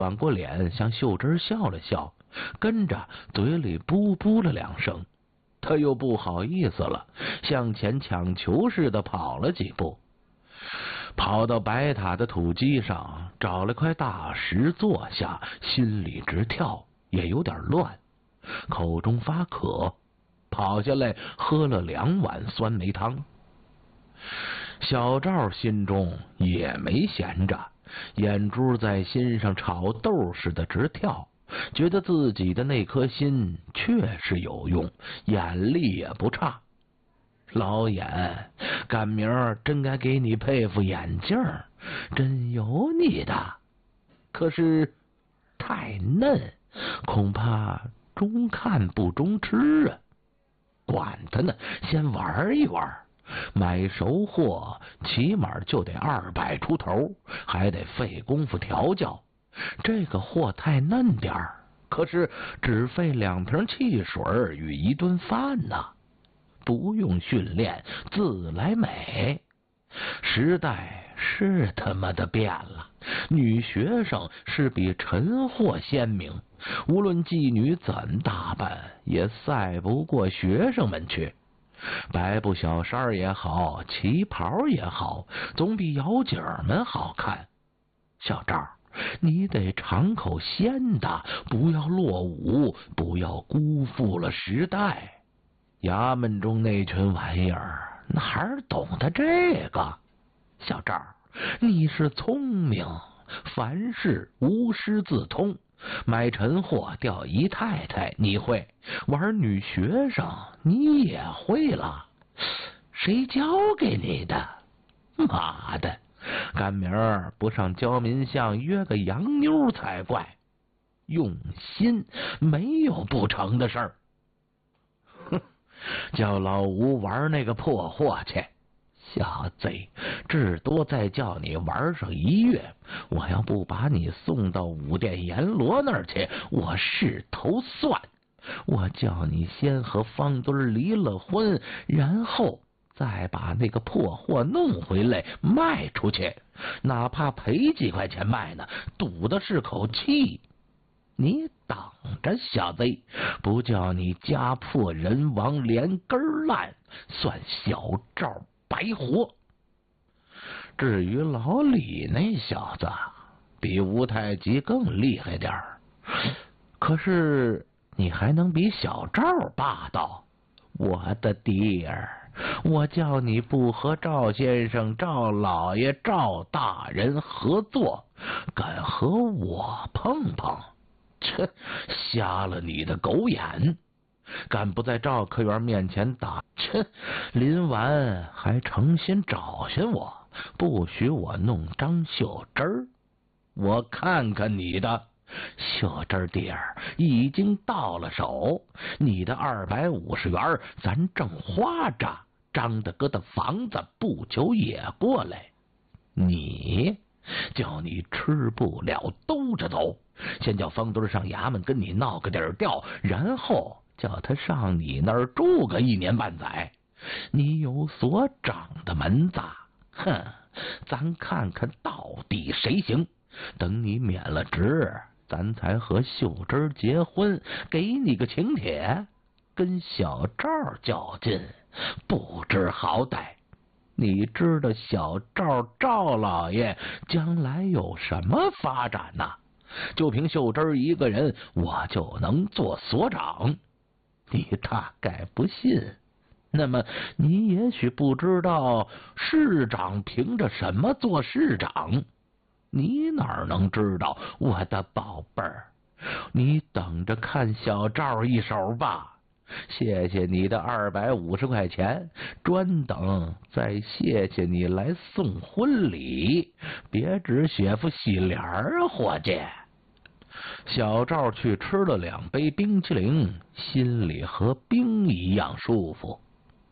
转过脸向秀珍笑了笑，跟着嘴里噗噗了2声。他又不好意思了，向前抢球似的跑了几步，跑到白塔的土基上，找了块大石坐下，心里直跳，也有点乱，口中发渴，跑下来喝了2碗酸梅汤。小赵心中也没闲着，眼珠在心上炒豆似的直跳，觉得自己的那颗心确实有用，眼力也不差。老眼，赶明儿真该给你配副眼镜，真有你的。可是太嫩，恐怕中看不中吃啊。管他呢，先玩一玩。买熟货起码就得200出头，还得费功夫调教。这个货太嫩点儿，可是只费2瓶汽水与1顿饭呢。不用训练，自来美。时代是他妈的变了，女学生是比陈货鲜明，无论妓女怎打扮，也赛不过学生们去。白布小衫也好，旗袍也好，总比姚姐们好看。小赵，你得尝口鲜的，不要落伍，不要辜负了时代。衙门中那群玩意儿哪儿懂得这个？小赵，你是聪明，凡事无师自通。买陈货钓姨太太你会，玩女学生你也会了，谁教给你的？妈的，赶明儿不上焦民巷约个洋妞才怪。用心没有不成的事儿。哼，叫老吴玩那个破货去。小贼，至多再叫你玩上1月，我要不把你送到武殿阎罗那儿去，我是头蒜。我叫你先和方墩离了婚，然后再把那个破货弄回来卖出去，哪怕赔几块钱卖呢，赌的是口气。你等着，小贼，不叫你家破人亡连根烂，算小赵白活。至于老李那小子，比吴太极更厉害点儿，可是你还能比小赵霸道？我的弟儿，我叫你不和赵先生、赵老爷、赵大人合作，敢和我碰碰，切，瞎了你的狗眼！敢不在赵科员面前打，切，临完还诚心找寻我，不许我弄张秀珍儿。我看看你的秀珍弟儿已经到了手，你的250元咱正花着，张大哥的房子不久也过来，你叫你吃不了兜着走，先叫方墩上衙门跟你闹个底儿调，然后叫他上你那儿住个1年半载，你有所长的门子，哼，咱看看到底谁行。等你免了职，咱才和秀珍结婚，给你个请帖。跟小赵较劲，不知好歹。你知道小赵赵老爷将来有什么发展呢？就凭秀珍一个人，我就能做所长。你大概不信，那么你也许不知道市长凭着什么做市长。你哪能知道，我的宝贝儿？你等着看小赵一手吧。谢谢你的250块钱，专等再谢谢你来送婚礼，别只写副喜联啊，伙计。小赵去吃了2杯冰淇淋，心里和冰一样舒服。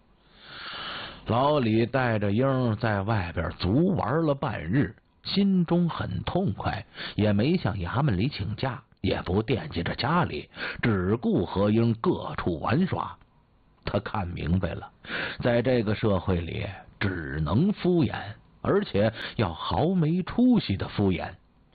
老李带着英在外边足玩了半日，心中很痛快，也没向衙门里请假，也不惦记着家里，只顾和英各处玩耍。他看明白了，在这个社会里只能敷衍，而且要毫没出息的敷衍。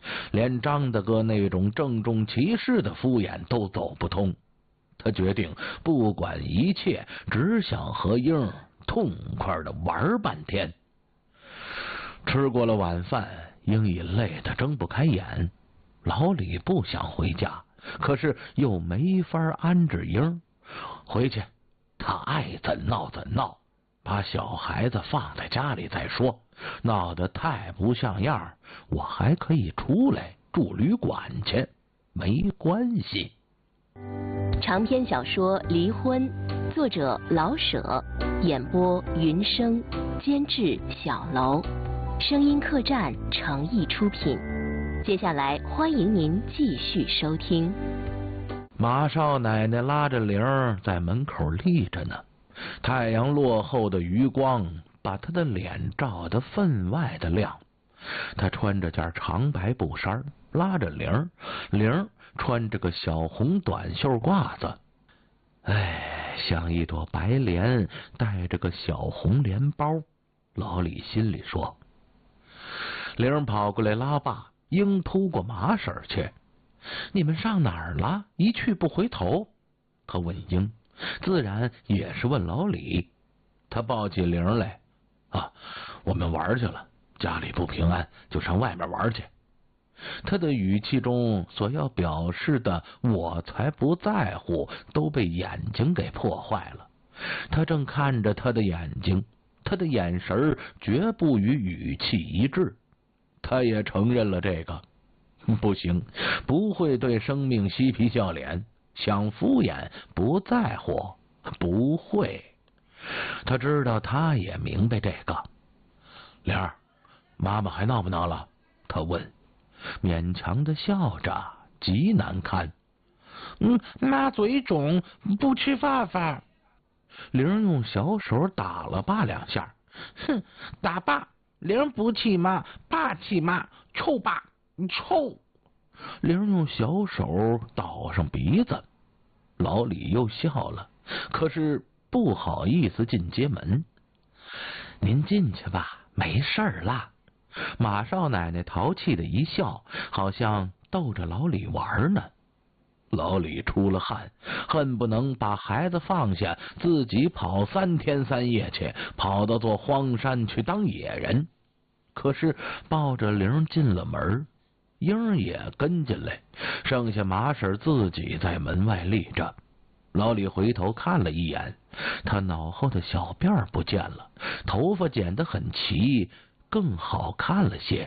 连张大哥那种郑重其事的敷衍都走不通。他决定不管一切，只想和英痛快的玩半天。吃过了晚饭，英已累得睁不开眼。老李不想回家，可是又没法安置英。回去，他爱怎闹怎闹，把小孩子放在家里再说，闹得太不像样，我还可以出来住旅馆去，没关系。 长篇小说《离婚》，作者老舍，演播云生，监制小楼，声音客栈诚意出品。接下来欢迎您继续收听。 马少奶奶拉着铃儿在门口立着呢，太阳落后的余光把她的脸照得分外的亮。她穿着件长白布衫，拉着铃儿，铃儿穿着个小红短袖褂子，像一朵白莲，带着个小红莲包。老李心里说。铃儿跑过来拉爸，英扑过马婶去。你们上哪儿了？一去不回头。他问英，自然也是问老李。他抱起铃儿来，我们玩去了，家里不平安，就上外面玩去。他的语气中所要表示的我才不在乎都被眼睛给破坏了。他正看着他的眼睛，他的眼神绝不与语气一致。他也承认了这个，不行，不会对生命嬉皮笑脸，想敷衍不在乎，不会。他知道，他也明白这个。莲儿，妈妈还闹不闹了？他问，勉强的笑着，极难堪。妈嘴肿，不吃饭饭。玲儿用小手打了爸两下。哼，打爸！玲儿不气妈，爸气妈，臭爸，你臭！玲儿用小手倒上鼻子。老李又笑了，可是不好意思进街门。您进去吧，没事儿啦。马少奶奶淘气的一笑，好像逗着老李玩呢。老李出了汗，恨不能把孩子放下，自己跑3天3夜去，跑到座荒山去当野人。可是抱着铃进了门，英也跟进来，剩下马婶自己在门外立着。老李回头看了一眼，他脑后的小辫不见了，头发剪得很齐，更好看了些。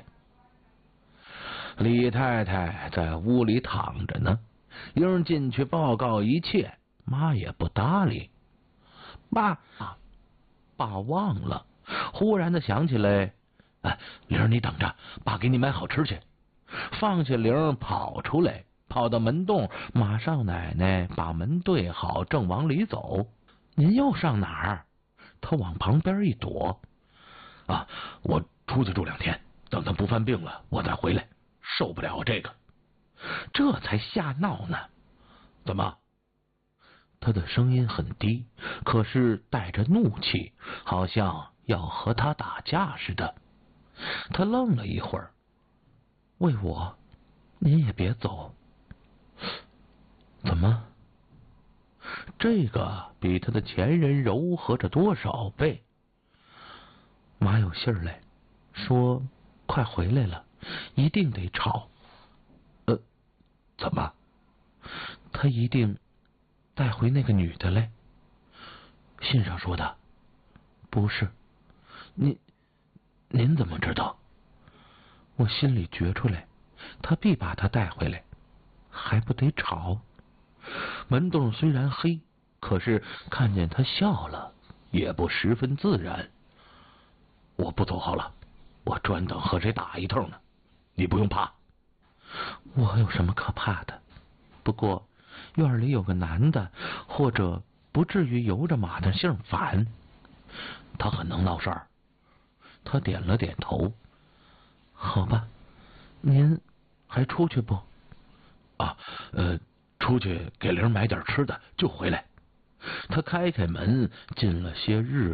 李太太在屋里躺着呢，英进去报告一切，妈也不搭理。爸忘了，忽然的想起来，玲儿你等着，爸给你买好吃去。放下铃儿跑出来，跑到门洞，马少奶奶把门对好，正往里走。您又上哪儿？他往旁边一躲。我出去住2天，等他不犯病了，我再回来。受不了这个，这才瞎闹呢。怎么？他的声音很低，可是带着怒气，好像要和他打架似的。他愣了一会儿。为我，您也别走。怎么？这个比他的前人柔和着多少倍？妈有信儿来，说快回来了，一定得吵。怎么？他一定带回那个女的来。信上说的。不是。您怎么知道？我心里觉出来，他必把她带回来，还不得吵？门洞虽然黑，可是看见他笑了，也不十分自然。我不走好了，我专等和谁打一通呢。你不用怕。我有什么可怕的？不过院里有个男的，或者不至于由着马的姓反。他很能闹事儿。他点了点头。好吧，您还出去不？出去给玲买点吃的就回来。他开门，进了些日